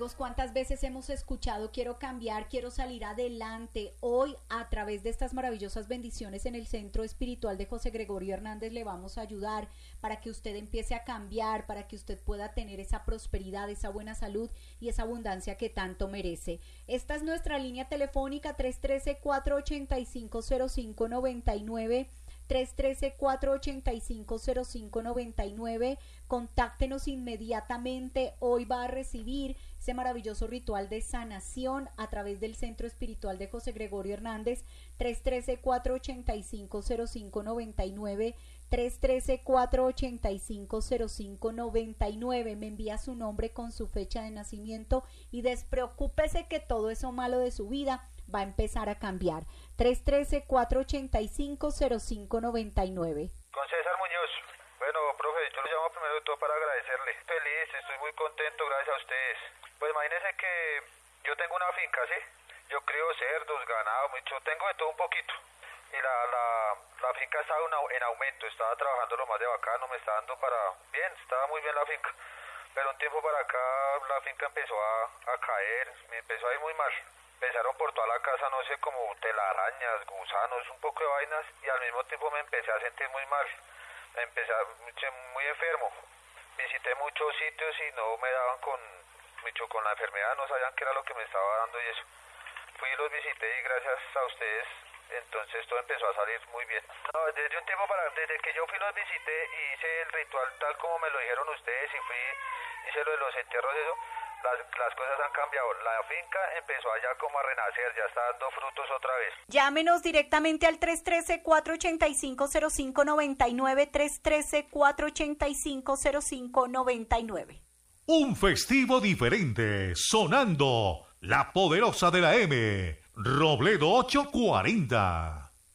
amigos, ¿cuántas veces hemos escuchado quiero cambiar, quiero salir adelante? Hoy, a través de estas maravillosas bendiciones en el Centro Espiritual de José Gregorio Hernández, le vamos a ayudar para que usted empiece a cambiar, para que usted pueda tener esa prosperidad, esa buena salud y esa abundancia que tanto merece. Esta es nuestra línea telefónica 313-485-0599. 313-485-0599. Contáctenos inmediatamente. Hoy va a recibir ese maravilloso ritual de sanación a través del Centro Espiritual de José Gregorio Hernández. 313-485-0599. 313-485-0599. Me envía su nombre con su fecha de nacimiento y despreocúpese que todo eso malo de su vida va a empezar a cambiar. 313-485-0599. Con César Muñoz. Bueno, profe, yo lo llamo primero de todo para agradecerle. Feliz, estoy muy contento, gracias a ustedes. Pues imagínense que yo tengo una finca, ¿sí? Yo crío cerdos, ganado, mucho, tengo de todo un poquito. Y la finca estaba en aumento, estaba trabajando lo más de bacano, me está dando para... Bien, estaba muy bien la finca. Pero un tiempo para acá la finca empezó a caer, me empezó a ir muy mal. Empezaron por toda la casa, no sé, como telarañas, gusanos, un poco de vainas, y al mismo tiempo me empecé a sentir muy mal. Me empecé muy enfermo. Visité muchos sitios y no me daban con la enfermedad, no sabían qué era lo que me estaba dando y eso. Fui y los visité y gracias a ustedes, entonces todo empezó a salir muy bien. No, desde un tiempo desde que yo fui los visité y hice el ritual tal como me lo dijeron ustedes y hice lo de los entierros y eso. Las cosas han cambiado, la finca empezó allá como a renacer, ya está dando frutos otra vez. Llámenos directamente al 313-485-0599, 313-485-0599. Un festivo diferente, sonando la poderosa de la M, Robledo 840.